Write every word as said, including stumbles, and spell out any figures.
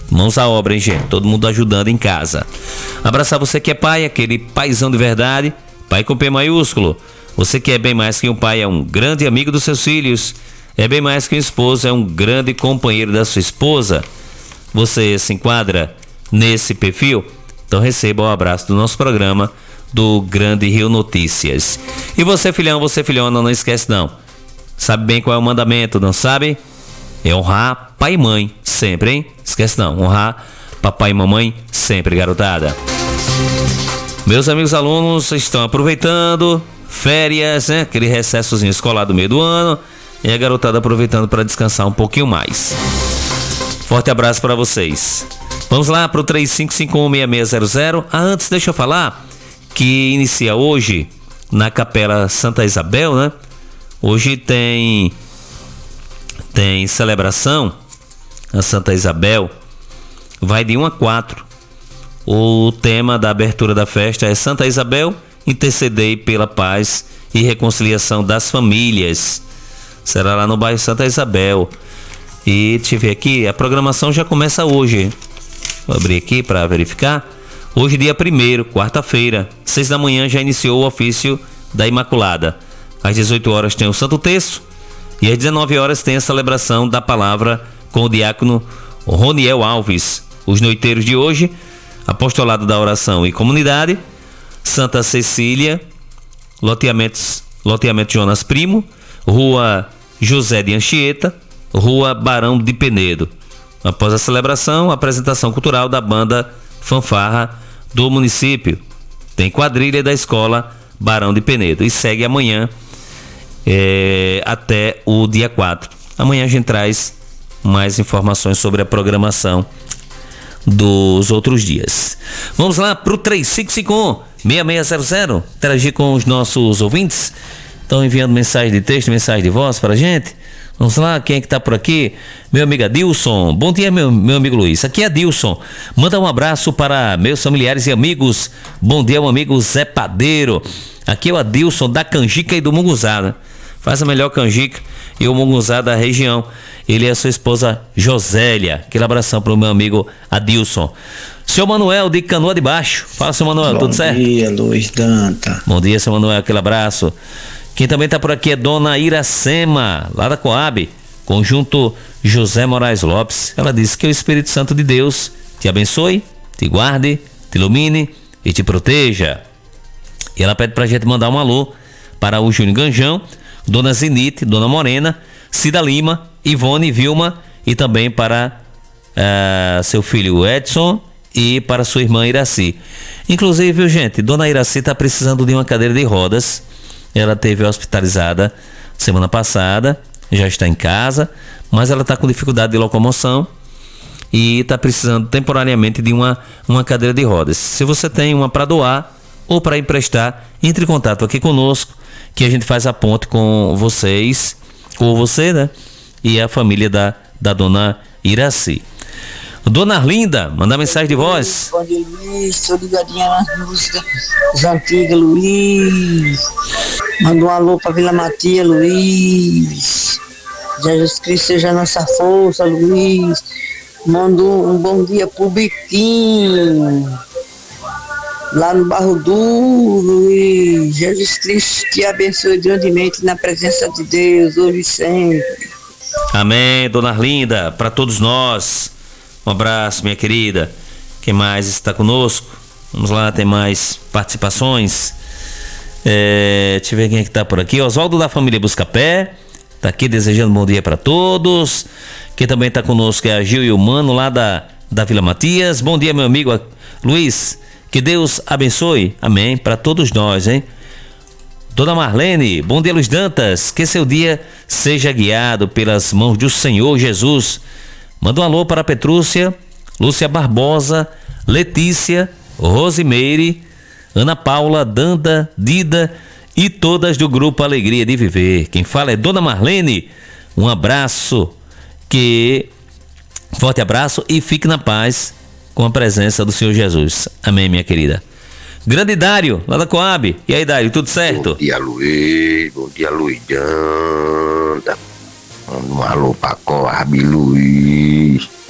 Mãos à obra, hein, gente? Todo mundo ajudando em casa. Abraçar você que é pai, aquele paizão de verdade, pai com P maiúsculo. Você que é bem mais que um pai, é um grande amigo dos seus filhos. É bem mais que um esposo, é um grande companheiro da sua esposa. Você se enquadra nesse perfil? Então receba o abraço do nosso programa do Grande Rio Notícias. E você, filhão, você, filhona, não esquece não. Sabe bem qual é o mandamento, não sabe? É honrar pai e mãe, sempre, hein? Esquece não, honrar papai e mamãe, sempre, garotada. Meus amigos alunos estão aproveitando férias, né? Aquele recessozinho escolar do meio do ano. E a garotada aproveitando para descansar um pouquinho mais. Forte abraço para vocês. Vamos lá para o três cinco cinco um, seis seis zero zero. Ah, antes deixa eu falar que inicia hoje na Capela Santa Isabel, né? Hoje tem... Tem celebração, a Santa Isabel, vai de um a quatro. O tema da abertura da festa é Santa Isabel, intercedei pela paz e reconciliação das famílias. Será lá no bairro Santa Isabel. E deixa eu ver aqui, a programação já começa hoje. Vou abrir aqui para verificar. Hoje, dia primeiro, quarta-feira, seis da manhã, já iniciou o ofício da Imaculada. Às dezoito horas tem o Santo Terço. E às dezenove horas tem a celebração da palavra com o diácono Roniel Alves. Os noiteiros de hoje, Apostolado da Oração e Comunidade, Santa Cecília, loteamentos, loteamento Jonas Primo, Rua José de Anchieta, Rua Barão de Penedo. Após a celebração, a apresentação cultural da banda Fanfarra do município. Tem quadrilha da escola Barão de Penedo. E segue amanhã, É, até o dia quatro. Amanhã a gente traz mais informações sobre a programação dos outros dias. Vamos lá para o três cinco cinco um, seis seis zero zero, interagir com os nossos ouvintes. Estão enviando mensagem de texto, mensagem de voz para a gente. Vamos lá, quem é que está por aqui? Meu amigo Adilson. Bom dia, meu, meu amigo Luiz. Aqui é Adilson. Manda um abraço para meus familiares e amigos. Bom dia, meu amigo Zé Padeiro. Aqui é o Adilson da Canjica e do Munguzá. Faz a melhor canjica e o munguzá da região. Ele é a sua esposa Josélia. Aquele abração para o meu amigo Adilson. Seu Manuel de Canoa de Baixo. Fala, seu Manuel, Bom tudo certo? Bom dia, Luiz Danta. Bom dia, seu Manuel, aquele abraço. Quem também está por aqui é Dona Iracema, lá da Coab, Conjunto José Moraes Lopes. Ela disse que o Espírito Santo de Deus te abençoe, te guarde, te ilumine e te proteja. E ela pede pra gente mandar um alô para o Júnior Ganjão, Dona Zenite, Dona Morena, Cida Lima, Ivone, Vilma e também para uh, seu filho Edson e para sua irmã Iraci. Inclusive, viu, gente, Dona Iraci está precisando de uma cadeira de rodas. Ela teve hospitalizada semana passada, já está em casa, mas ela está com dificuldade de locomoção e está precisando temporariamente de uma, uma cadeira de rodas. Se você tem uma para doar ou para emprestar, entre em contato aqui conosco, que a gente faz a ponte com vocês, com você, né? E a família da, da Dona Iraci. Dona Arlinda, manda mensagem de voz. Bom dia, Luiz. Estou ligadinha nas músicas antigas, Luiz. Manda um alô para Vila Matia, Luiz. Jesus Cristo seja nossa força, Luiz. Manda um, um bom dia pro Biquinho, lá no Barro Duro, Luiz. Jesus Cristo te abençoe grandemente na presença de Deus, hoje e sempre. Amém, Dona Arlinda, para todos nós. Um abraço, minha querida. Quem mais está conosco? Vamos lá, tem mais participações. É, deixa eu ver quem é que está por aqui. Oswaldo da família Buscapé está aqui desejando um bom dia para todos. Quem também está conosco é a Gil e o Mano lá da, da Vila Matias. Bom dia, meu amigo Luiz. Que Deus abençoe. Amém. Para todos nós, hein? Dona Marlene, bom dia, Luiz Dantas. Que seu dia seja guiado pelas mãos do Senhor Jesus. Manda um alô para a Petrúcia, Lúcia Barbosa, Letícia, Rosimeire, Ana Paula, Danda, Dida e todas do grupo Alegria de Viver. Quem fala é Dona Marlene. Um abraço, que forte abraço e fique na paz com a presença do Senhor Jesus. Amém, minha querida. Grande Dário, lá da Coab. E aí, Dário, tudo certo? Bom dia, Luiz. Bom dia, Luiz Danta. Manda um alô pra Coab, Luiz.